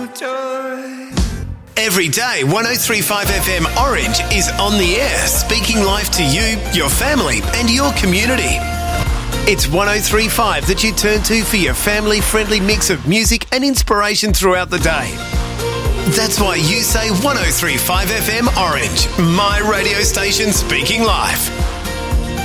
joy. Every day, 103.5 FM Orange is on the air, speaking life to you, your family and your community. It's 103.5 that you turn to for your family-friendly mix of music and inspiration throughout the day. That's why you say 103.5 FM Orange, my radio station speaking life.